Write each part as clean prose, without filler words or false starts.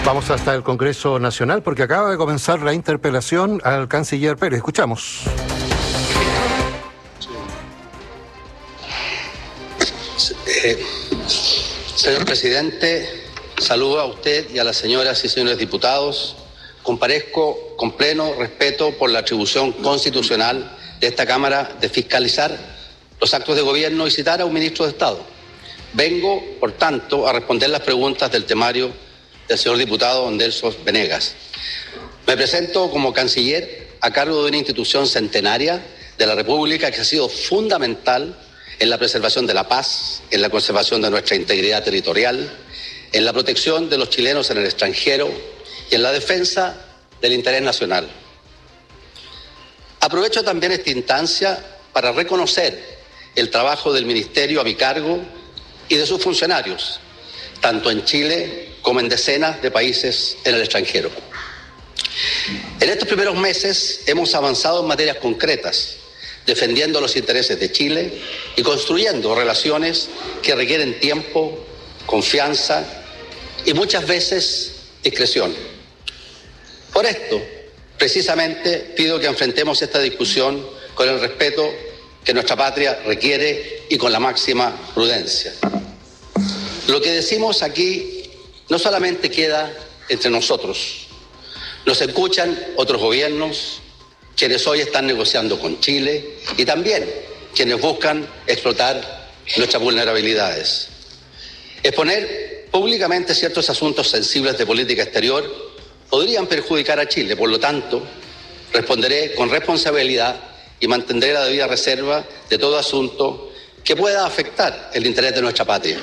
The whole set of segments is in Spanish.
Vamos hasta el Congreso Nacional porque acaba de comenzar la interpelación al canciller Pérez. Escuchamos. Señor presidente, saludo a usted y a las señoras y señores diputados. Comparezco con pleno respeto por la atribución constitucional de esta Cámara de fiscalizar los actos de gobierno y citar a un ministro de Estado. Vengo, por tanto, a responder las preguntas del temario del señor diputado Nelson Venegas. Me presento como canciller a cargo de una institución centenaria de la República que ha sido fundamental en la preservación de la paz, en la conservación de nuestra integridad territorial, en la protección de los chilenos en el extranjero y en la defensa del interés nacional. Aprovecho también esta instancia para reconocer el trabajo del Ministerio a mi cargo y de sus funcionarios, tanto en Chile como en decenas de países en el extranjero. En estos primeros meses hemos avanzado en materias concretas, defendiendo los intereses de Chile y construyendo relaciones que requieren tiempo, confianza y muchas veces discreción. Por esto, precisamente, pido que enfrentemos esta discusión con el respeto que nuestra patria requiere y con la máxima prudencia. Lo que decimos aquí no solamente queda entre nosotros. Nos escuchan otros gobiernos, quienes hoy están negociando con Chile y también quienes buscan explotar nuestras vulnerabilidades. Exponer públicamente ciertos asuntos sensibles de política exterior podrían perjudicar a Chile. Por lo tanto, responderé con responsabilidad y mantendré la debida reserva de todo asunto que pueda afectar el interés de nuestra patria.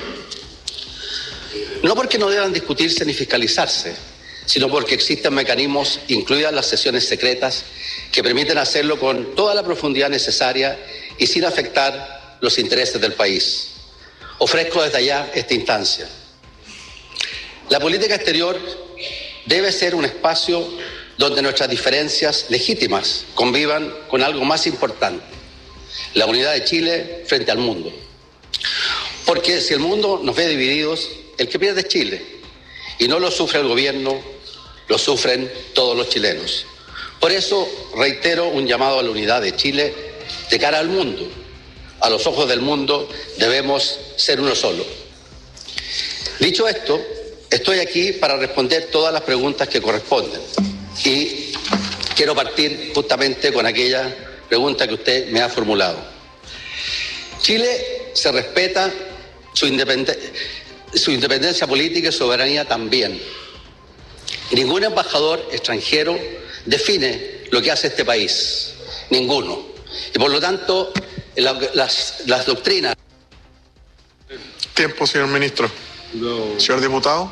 No porque no deban discutirse ni fiscalizarse, sino porque existen mecanismos, incluidas las sesiones secretas, que permiten hacerlo con toda la profundidad necesaria y sin afectar los intereses del país. Ofrezco desde allá esta instancia. La política exterior debe ser un espacio donde nuestras diferencias legítimas convivan con algo más importante, la unidad de Chile frente al mundo. Porque si el mundo nos ve divididos, el que pierde es Chile, y no lo sufre el gobierno, lo sufren todos los chilenos. Por eso reitero un llamado a la unidad de Chile de cara al mundo. A los ojos del mundo debemos ser uno solo. Dicho esto, estoy aquí para responder todas las preguntas que corresponden. Y quiero partir justamente con aquella pregunta que usted me ha formulado. Chile se respeta su independencia política y soberanía también. Ningún embajador extranjero define lo que hace este país. Ninguno. Y por lo tanto, las doctrinas... Tiempo, señor ministro. No. Señor diputado.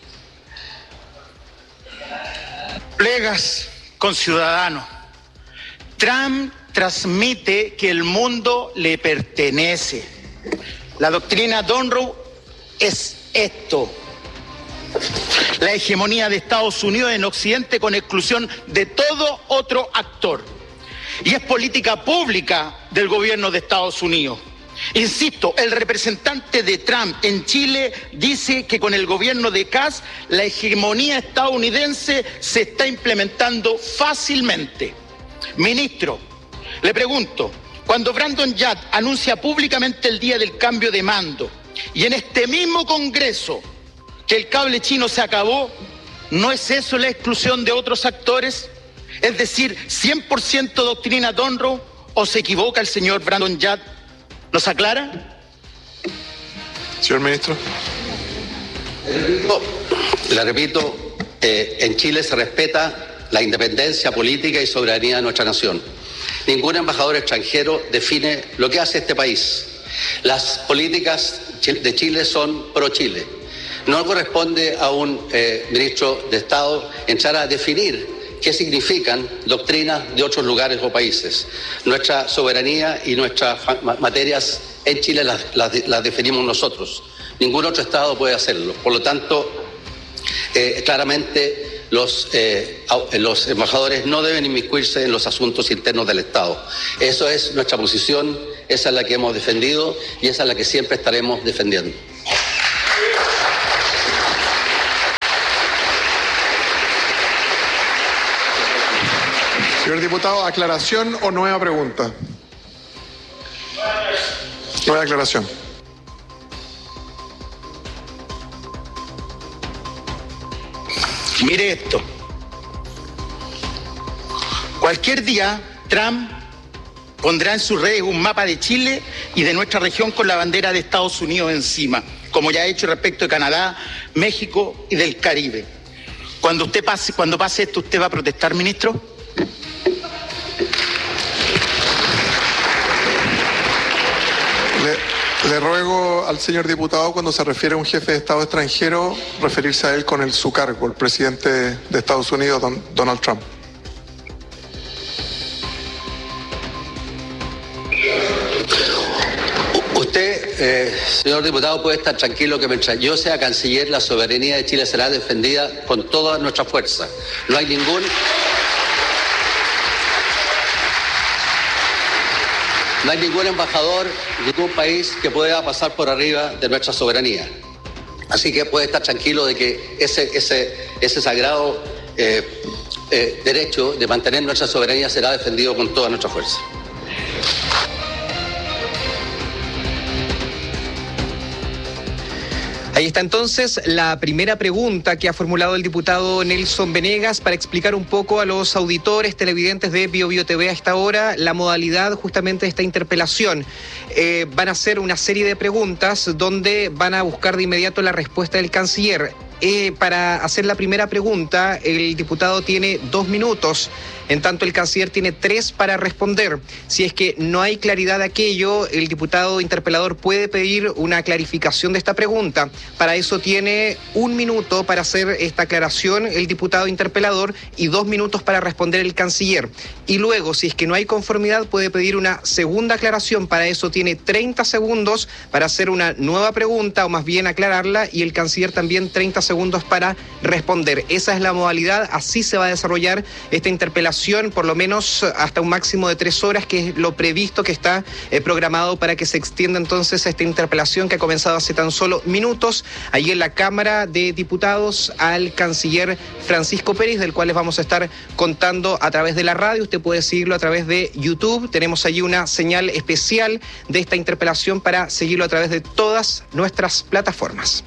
Colegas conciudadanos, Trump transmite que el mundo le pertenece. La doctrina Monroe es esto: la hegemonía de Estados Unidos en Occidente con exclusión de todo otro actor. Y es política pública del gobierno de Estados Unidos. Insisto, el representante de Trump en Chile dice que con el gobierno de Kass la hegemonía estadounidense se está implementando fácilmente. Ministro, le pregunto, cuando Brandon Yard anuncia públicamente el día del cambio de mando y en este mismo Congreso que el cable chino se acabó, ¿no es eso la exclusión de otros actores? Es decir, 100% doctrina Monroe, ¿o se equivoca el señor Brandon Yard? ¿Nos aclara? Señor ministro. Le repito, en Chile se respeta la independencia política y soberanía de nuestra nación. Ningún embajador extranjero define lo que hace este país. Las políticas de Chile son pro Chile. No corresponde a un ministro de Estado entrar a definir qué significan doctrinas de otros lugares o países. Nuestra soberanía y nuestras materias en Chile las definimos nosotros. Ningún otro Estado puede hacerlo. Por lo tanto, claramente los embajadores no deben inmiscuirse en los asuntos internos del Estado. Eso es nuestra posición, esa es la que hemos defendido y esa es la que siempre estaremos defendiendo. diputado, ¿aclaración o nueva pregunta? Nueva aclaración. Mire esto. Cualquier día, Trump pondrá en sus redes un mapa de Chile y de nuestra región con la bandera de Estados Unidos encima, como ya ha hecho respecto de Canadá, México y del Caribe. Cuando pase esto, ¿usted va a protestar, ministro? Le ruego al señor diputado, cuando se refiere a un jefe de Estado extranjero, referirse a él con su cargo, el presidente de Estados Unidos, Donald Trump. Usted, señor diputado, puede estar tranquilo que mientras yo sea canciller, la soberanía de Chile será defendida con toda nuestra fuerza. No hay ningún embajador, ningún país que pueda pasar por arriba de nuestra soberanía. Así que puede estar tranquilo de que ese sagrado derecho de mantener nuestra soberanía será defendido con toda nuestra fuerza. Ahí está entonces la primera pregunta que ha formulado el diputado Nelson Venegas para explicar un poco a los auditores televidentes de BioBio TV a esta hora la modalidad justamente de esta interpelación. Van a hacer una serie de preguntas donde van a buscar de inmediato la respuesta del canciller. Para hacer la primera pregunta, el diputado tiene 2 minutos, en tanto el canciller tiene 3 para responder. Si es que no hay claridad de aquello, el diputado interpelador puede pedir una clarificación de esta pregunta. Para eso tiene 1 minuto para hacer esta aclaración el diputado interpelador y 2 minutos para responder el canciller. Y luego, si es que no hay conformidad, puede pedir una segunda aclaración. Para eso tiene 30 segundos para hacer una nueva pregunta, o más bien aclararla, y el canciller también 30 segundos para responder. Esa es la modalidad, así se va a desarrollar esta interpelación, por lo menos hasta un máximo de 3 horas, que es lo previsto que está programado para que se extienda entonces esta interpelación que ha comenzado hace tan solo minutos, allí en la Cámara de Diputados, al canciller Francisco Peris, del cual les vamos a estar contando a través de la radio. Usted puede seguirlo a través de YouTube. Tenemos allí una señal especial de esta interpelación para seguirlo a través de todas nuestras plataformas.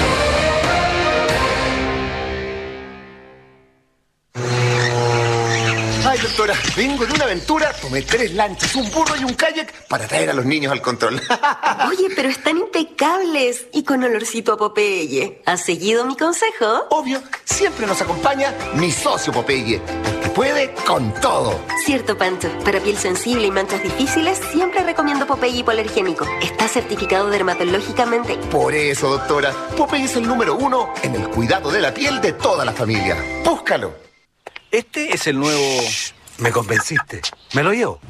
Ay, doctora, vengo de una aventura, tomé 3 lanchas, un burro y un kayak para traer a los niños al control. Oye, pero están impecables y con olorcito a Popeye. ¿Has seguido mi consejo? Obvio, siempre nos acompaña mi socio Popeye, porque puede con todo. Cierto, Pancho. Para piel sensible y manchas difíciles, siempre recomiendo Popeye hipoalergénico. Está certificado dermatológicamente. Por eso, doctora, Popeye es el número 1 en el cuidado de la piel de toda la familia. Búscalo. Este es el nuevo... Me convenciste. Me lo llevo.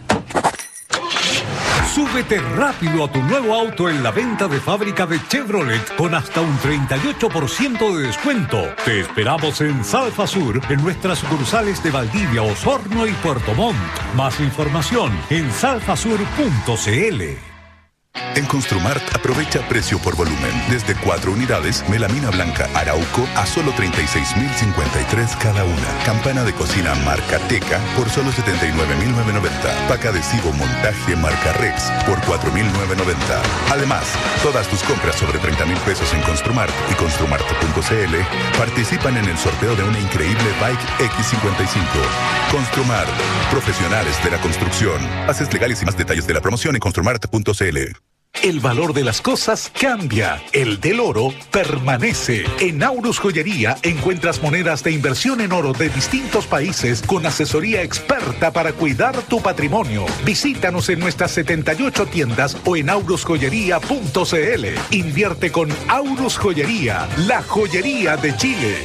Súbete rápido a tu nuevo auto en la venta de fábrica de Chevrolet con hasta un 38% de descuento. Te esperamos en Salfa Sur, en nuestras sucursales de Valdivia, Osorno y Puerto Montt. Más información en salfasur.cl. En Construmart aprovecha precio por volumen. Desde 4 unidades, melamina blanca Arauco a solo 36.053 cada una. Campana de cocina marca Teca por solo 79.990. Pack adhesivo montaje marca Rex por 4.990. Además, todas tus compras sobre 30,000 pesos en Construmart y Construmart.cl participan en el sorteo de una increíble Bike X55. Construmart, profesionales de la construcción. Bases legales y más detalles de la promoción en Construmart.cl. El valor de las cosas cambia, el del oro permanece. En Aurus Joyería encuentras monedas de inversión en oro de distintos países con asesoría experta para cuidar tu patrimonio. Visítanos en nuestras 78 tiendas o en aurusjoyería.cl. Invierte con Aurus Joyería, la joyería de Chile.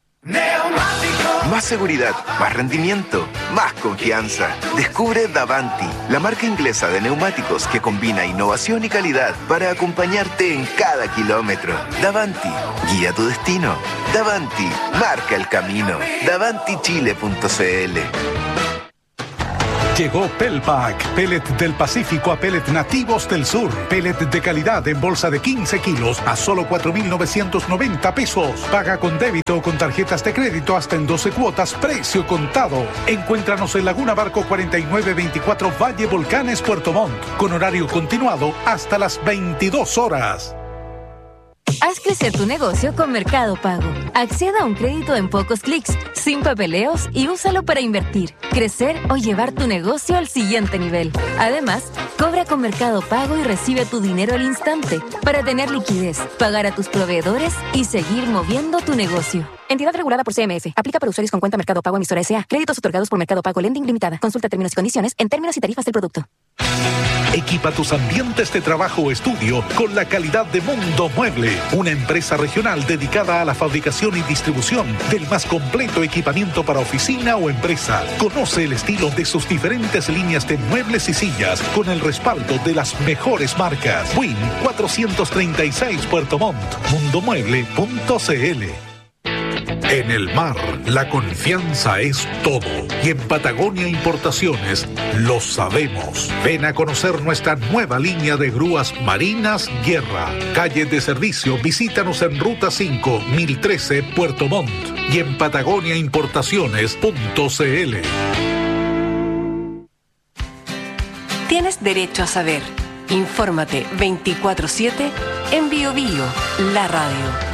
Más seguridad, más rendimiento, más confianza. Descubre Davanti, la marca inglesa de neumáticos que combina innovación y calidad para acompañarte en cada kilómetro. Davanti, guía tu destino. Davanti, marca el camino. DavantiChile.cl. Llegó Pelpack, pellet del Pacífico a pellet nativos del sur. Pellet de calidad en bolsa de 15 kilos a solo 4,990 pesos. Paga con débito o con tarjetas de crédito hasta en 12 cuotas, precio contado. Encuéntranos en Laguna Barco 4924 Valle Volcanes, Puerto Montt, con horario continuado hasta las 22 horas. Haz crecer tu negocio con Mercado Pago. Acceda a un crédito en pocos clics, sin papeleos y úsalo para invertir, crecer o llevar tu negocio al siguiente nivel. Además, cobra con Mercado Pago y recibe tu dinero al instante para tener liquidez, pagar a tus proveedores y seguir moviendo tu negocio. Entidad regulada por CMF. Aplica para usuarios con cuenta Mercado Pago emisora S.A. Créditos otorgados por Mercado Pago Lending Limitada. Consulta términos y condiciones en términos y tarifas del producto. Equipa tus ambientes de trabajo o estudio con la calidad de Mundo Mueble, una empresa regional dedicada a la fabricación y distribución del más completo equipamiento para oficina o empresa. Conoce el estilo de sus diferentes líneas de muebles y sillas con el respaldo de las mejores marcas. Win 436 Puerto Montt. Mundomueble.cl. En el mar, la confianza es todo. Y en Patagonia Importaciones lo sabemos. Ven a conocer nuestra nueva línea de grúas marinas Guerra. Calle de servicio, visítanos en Ruta 5, 1013, Puerto Montt. Y en patagoniaimportaciones.cl. Tienes derecho a saber. Infórmate 24/7 en Bio Bio, la radio.